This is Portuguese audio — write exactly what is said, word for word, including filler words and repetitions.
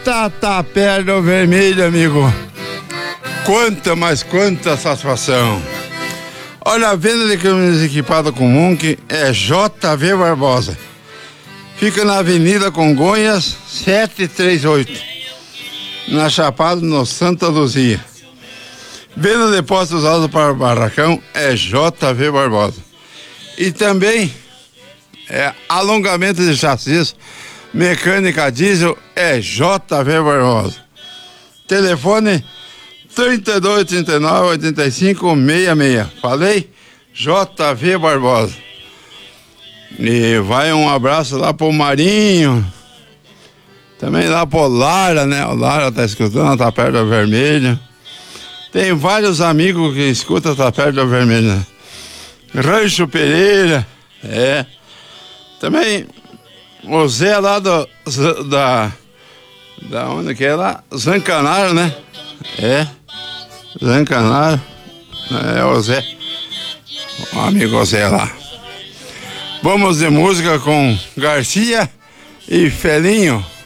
J. Tapera Vermelho, amigo. Quanta, mas quanta satisfação. Olha, a venda de câmeras equipada com Munk é J V Barbosa. Fica na Avenida Congonhas, setecentos e trinta e oito, na Chapada, no Santa Luzia. Venda de postos usados para barracão é J V Barbosa. E também é alongamento de chassis, mecânica diesel é J V Barbosa. Telefone trinta e dois, trinta e nove, oitenta e cinco, sessenta e seis. Falei? J V Barbosa. E vai um abraço lá pro Marinho. Também lá pro Lara, né? O Lara tá escutando, tá perto do Vermelho. Tem vários amigos que escutam, tá perto do Vermelho, né? Rancho Pereira, é. Também o Zé lá do, da, da onde que é lá? Zancanaro, né? É, Zancanaro, é o Zé, o amigo Zé lá. Vamos de música com Garcia e Felinho.